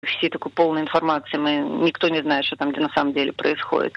всей такой полной информации. Никто не знает, что там где на самом деле происходит.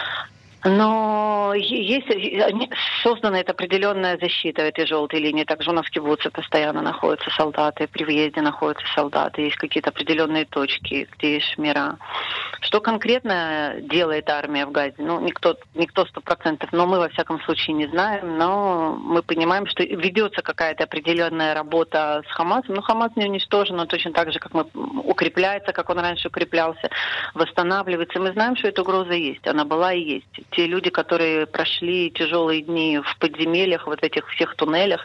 Но создана эта определенная защита этой желтой линии. Также у нас в кибуце постоянно находятся солдаты, при въезде находятся солдаты, есть какие-то определенные точки, где есть шмира. Что конкретно делает армия в Газе? Никто 100%, но мы во всяком случае не знаем, но мы понимаем, что ведется какая-то определенная работа с Хамасом. Хамас не уничтожен, но точно так же, как мы укрепляется, как он раньше укреплялся, восстанавливается. Мы знаем, что эта угроза есть, она была и есть. Те люди, которые прошли тяжелые дни в подземельях, вот этих всех туннелях,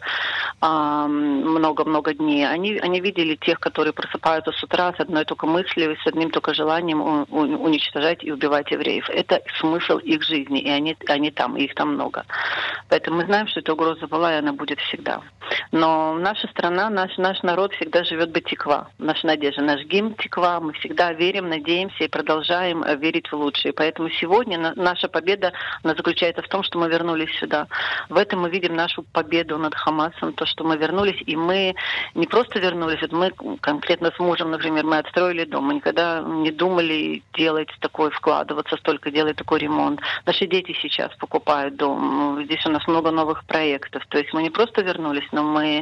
много-много дней, они видели тех, которые просыпаются с утра с одной только мыслью, с одним только желанием уничтожать и убивать евреев. Это смысл их жизни, и они там, и их там много. Поэтому мы знаем, что эта угроза была, и она будет всегда. Но наша страна, наш народ всегда живет бетиква, наша надежда, наш гимн тиква. Мы всегда верим, надеемся и продолжаем верить в лучшее. Поэтому сегодня наша победа, она заключается в том, что мы вернулись сюда. В этом мы видим нашу победу над Хамасом, то, что мы вернулись, и мы не просто вернулись, мы конкретно с мужем, например, мы отстроили дом, мы никогда не думали делать такой, вкладываться столько, делать такой ремонт. Наши дети сейчас покупают дом, здесь у нас много новых проектов, то есть мы не просто вернулись, но мы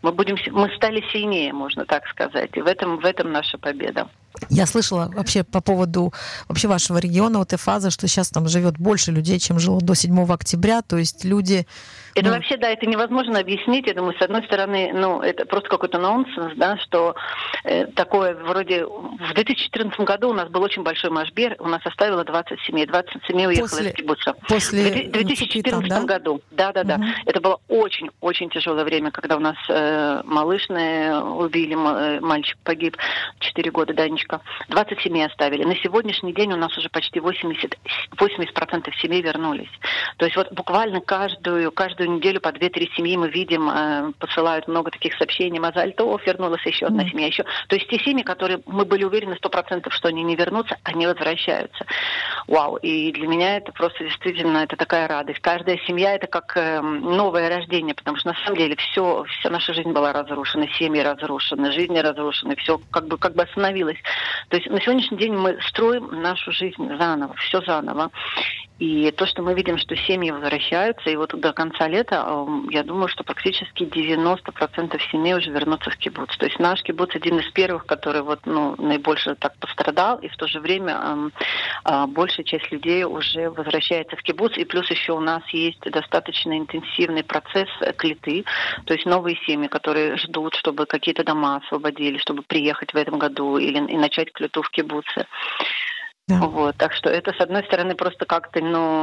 стали сильнее, можно так сказать, и в этом наша победа. Я слышала вообще по поводу вообще вашего региона, вот Эфаза, что сейчас там живет больше людей, чем жило до 7 октября, то есть люди... Это вообще, да, это невозможно объяснить. Я думаю, с одной стороны, это просто какой-то нонсенс, да, что такое вроде... В 2014 году у нас был очень большой машбер, у нас оставило 20 семей. 20 семей уехало из кибуца. После в 2014 году. Да. Угу. Это было очень-очень тяжелое время, когда у нас малышные убили, мальчик погиб, 4 года, Данечка. 20 семей оставили. На сегодняшний день у нас уже почти 80% семей вернулись. То есть вот буквально каждую неделю по 2-3 семьи мы видим, посылают много таких сообщений. Мазальтов, вернулась еще одна семья. Еще. То есть те семьи, которые мы были уверены 100%, что они не вернутся, они возвращаются. Вау. И для меня это просто действительно это такая радость. Каждая семья это как новое рождение, потому что на самом деле вся наша жизнь была разрушена, семьи разрушены, жизни разрушены, все как бы остановилось. То есть на сегодняшний день мы строим нашу жизнь заново, все заново. И то, что мы видим, что семьи возвращаются, и вот до конца лета, я думаю, что практически 90% семей уже вернутся в кибуц. То есть наш кибуц один из первых, который наибольше так пострадал, и в то же время большая часть людей уже возвращается в кибуц. И плюс еще у нас есть достаточно интенсивный процесс клиты, то есть новые семьи, которые ждут, чтобы какие-то дома освободили, чтобы приехать в этом году и начать клиту в кибуце. Да. Вот, так что это, с одной стороны, просто как-то,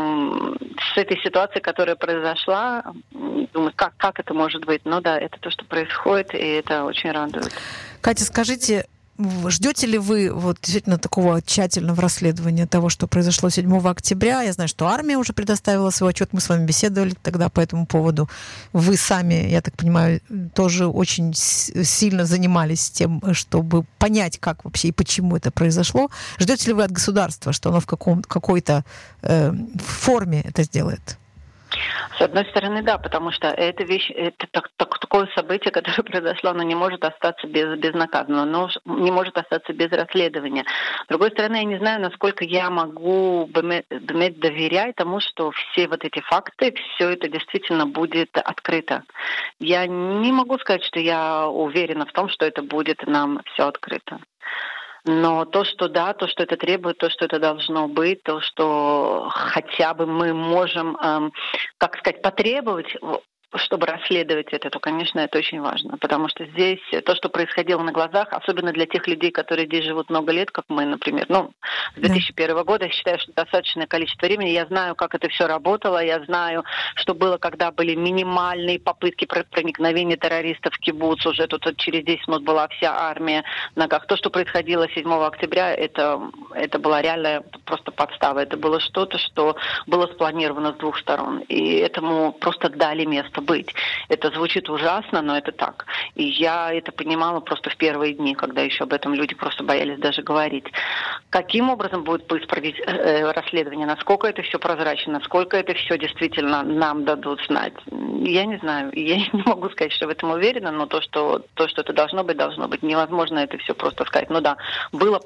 с этой ситуацией, которая произошла, думаю, как это может быть? Да, это то, что происходит, и это очень радует. Катя, скажите, ждете ли вы действительно такого тщательного расследования того, что произошло 7 октября? Я знаю, что армия уже предоставила свой отчет, мы с вами беседовали тогда по этому поводу. Вы сами, я так понимаю, тоже очень сильно занимались тем, чтобы понять, как вообще и почему это произошло. Ждете ли вы от государства, что оно в какой-то форме это сделает? С одной стороны, да, потому что эта вещь, это такое событие, которое произошло, оно не может остаться безнаказанно, оно не может остаться без расследования. С другой стороны, я не знаю, насколько я могу доверять тому, что все вот эти факты, все это действительно будет открыто. Я не могу сказать, что я уверена в том, что это будет нам все открыто. Но то, что это требует, то, что это должно быть, то, что хотя бы мы можем, потребовать, чтобы расследовать это, то, конечно, это очень важно. Потому что здесь то, что происходило на глазах, особенно для тех людей, которые здесь живут много лет, как мы, например, с 2001 года, я считаю, что достаточное количество времени. Я знаю, как это все работало, я знаю, что было, когда были минимальные попытки проникновения террористов в кибуц. Уже тут через 10 минут была вся армия на ногах. То, что происходило 7 октября, это была реальная просто подстава. Это было что-то, что было спланировано с двух сторон. И этому просто дали место просто быть. Это звучит ужасно, но это так. И я это понимала просто в первые дни, когда еще об этом люди просто боялись даже говорить. Каким образом будет провести расследование, насколько это все прозрачно, насколько это все действительно нам дадут знать, я не знаю. Я не могу сказать, что в этом уверена, но то, что это должно быть, невозможно это все просто сказать. Ну да, было